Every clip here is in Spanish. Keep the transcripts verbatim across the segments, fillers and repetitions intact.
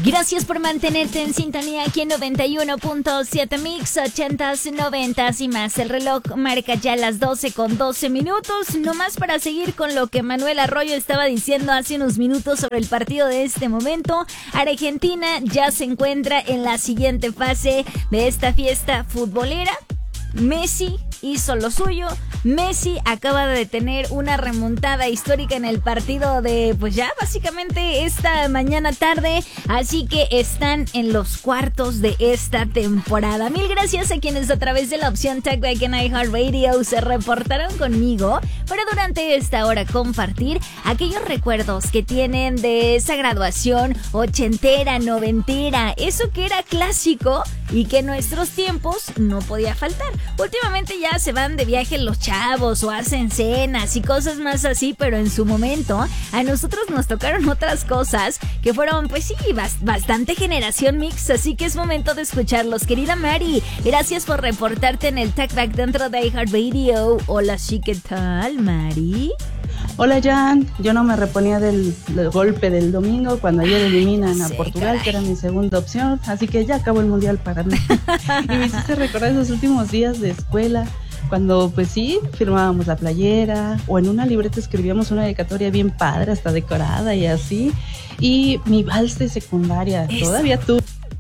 Gracias por mantenerte en sintonía aquí en noventa y uno punto siete Mix, ochentas, noventas y más. El reloj marca ya las doce con doce minutos. No más para seguir con lo que Manuel Arroyo estaba diciendo hace unos minutos sobre el partido de este momento. Argentina ya se encuentra en la siguiente fase de esta fiesta futbolera. Messi hizo lo suyo. Messi acaba de tener una remontada histórica en el partido de, pues ya básicamente esta mañana tarde, así que están en los cuartos de esta temporada. Mil gracias a quienes a través de la opción Talkback en iHeartRadio se reportaron conmigo para durante esta hora compartir aquellos recuerdos que tienen de esa graduación ochentera, noventera, eso que era clásico y que en nuestros tiempos no podía faltar. Últimamente ya se van de viaje los chavos o hacen cenas y cosas más así, pero en su momento a nosotros nos tocaron otras cosas que fueron, pues sí, bastante generación mix, así que es momento de escucharlos. Querida Mari, gracias por reportarte en el Talkback dentro de iHeartRadio. Hola, sí, ¿qué tal, Mari? Hola, Jan. Yo no me reponía del, del golpe del domingo cuando ayer eliminan a sí, Portugal, caray, que era mi segunda opción, así que ya acabó el mundial para mí. Y me hiciste recordar esos últimos días de escuela, cuando pues sí, firmábamos la playera o en una libreta escribíamos una dedicatoria bien padre, hasta decorada y así. Y mi vals de secundaria, es... todavía tuve.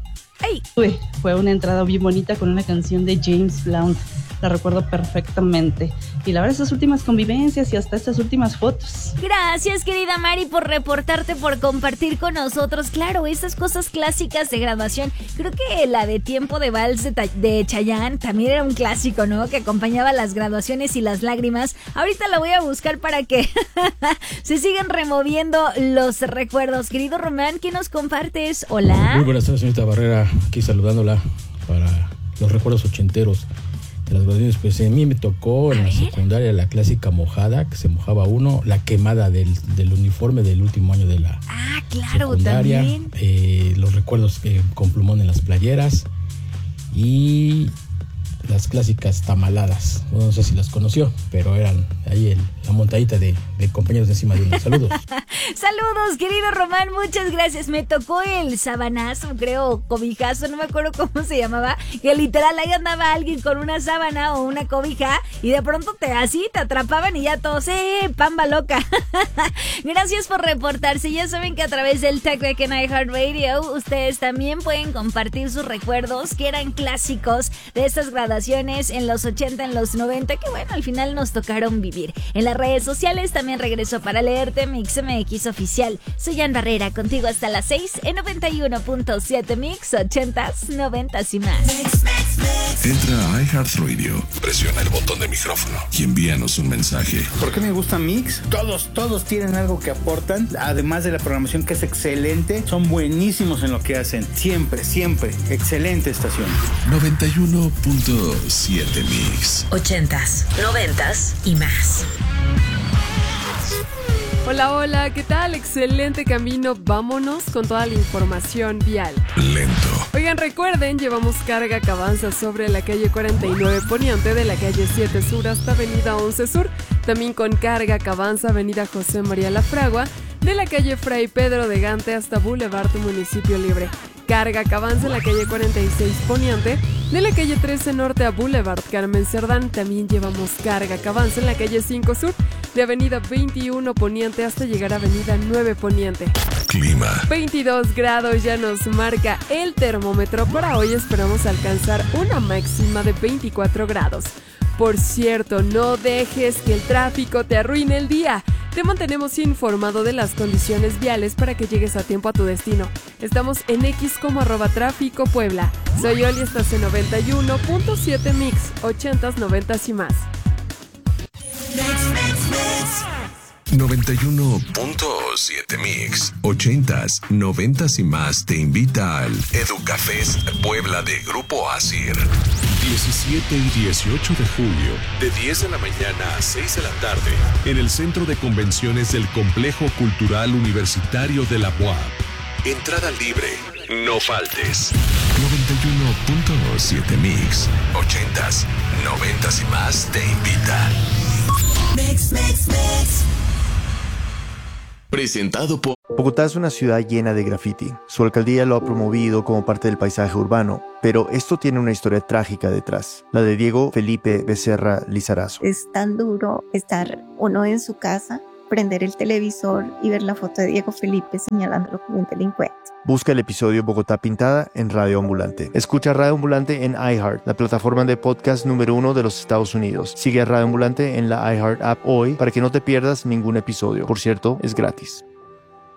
Uy, fue una entrada bien bonita con una canción de James Blunt. La recuerdo perfectamente. Y la verdad, estas últimas convivencias y hasta estas últimas fotos. Gracias, querida Mari, por reportarte, por compartir con nosotros. Claro, esas cosas clásicas de graduación. Creo que la de Tiempo de Vals de, de Chayanne también era un clásico, ¿no? Que acompañaba las graduaciones y las lágrimas. Ahorita la voy a buscar para que se sigan removiendo los recuerdos. Querido Román, ¿qué nos compartes? Hola. Muy buenas tardes, señorita Barrera. Aquí saludándola para los recuerdos ochenteros de las graduaciones. Pues a mí me tocó en la secundaria la clásica mojada, que se mojaba uno, la quemada del, del uniforme del último año de la ah, claro, secundaria, también. Eh, los recuerdos eh, con plumón en las playeras y las clásicas tamaladas. No sé si las conoció, pero eran ahí el, la montadita de, de compañeros encima de uno. Saludos. Saludos, querido Román, muchas gracias. Me tocó el sabanazo, creo, cobijazo, no me acuerdo cómo se llamaba, que literal ahí andaba alguien con una sábana o una cobija y de pronto te así te atrapaban y ya todos, ¡eh, pamba loca! Gracias por reportarse. Ya saben que a través del Talkback en iHeartRadio ustedes también pueden compartir sus recuerdos que eran clásicos de estas graduaciones en los ochenta, en los noventa, que bueno, al final nos tocaron vivir. En las redes sociales también regreso para leerte Mix M X Oficial. Soy Jan Barrera, contigo hasta las seis en noventa y uno punto siete Mix, ochentas, noventas y más. Mix, mix, mix. Entra a iHeartRadio, presiona el botón de micrófono y envíanos un mensaje. ¿Por qué me gusta Mix? Todos, todos tienen algo que aportan, además de la programación que es excelente, son buenísimos en lo que hacen. Siempre, siempre, excelente estación. noventa y uno punto siete Mix. Ochentas, noventas y más. Hola, hola, ¿qué tal? Excelente camino, vámonos con toda la información vial. Lento. Oigan, recuerden, llevamos carga que avanza sobre la calle cuarenta y nueve Poniente de la calle siete Sur hasta avenida once Sur. También con carga que avanza avenida José María La Fragua de la calle Fray Pedro de Gante hasta Boulevard Municipio Libre. Carga que avanza en la calle cuarenta y seis Poniente de la calle trece Norte a Boulevard Carmen Cerdán. También llevamos carga que avanza en la calle cinco Sur de avenida veintiuno Poniente hasta llegar a avenida nueve Poniente. Clima. veintidós grados ya nos marca el termómetro. Para hoy esperamos alcanzar una máxima de veinticuatro grados. Por cierto, no dejes que el tráfico te arruine el día. Te mantenemos informado de las condiciones viales para que llegues a tiempo a tu destino. Estamos en X como arroba tráfico Puebla. Soy Oli, estás en noventa y uno punto siete Mix, ochentas, noventas y más. noventa y uno punto siete Mix, ochentas, noventas y más te invita al Educafest Puebla de Grupo Asir. diecisiete y dieciocho de julio, de diez de la mañana a seis de la tarde, en el Centro de Convenciones del Complejo Cultural Universitario de la U A P. Entrada libre, no faltes. noventa y uno punto siete Mix, ochentas, noventas y más te invita. Mix, mix, mix. Presentado por Bogotá es una ciudad llena de graffiti. Su alcaldía lo ha promovido como parte del paisaje urbano, pero esto tiene una historia trágica detrás, la de Diego Felipe Becerra Lizarazo. Es tan duro estar uno en su casa, prender el televisor y ver la foto de Diego Felipe señalándolo como un delincuente. Busca el episodio Bogotá Pintada en Radio Ambulante. Escucha Radio Ambulante en iHeart, la plataforma de podcast número uno de los Estados Unidos. Sigue a Radio Ambulante en la iHeart app hoy para que no te pierdas ningún episodio. Por cierto, es gratis.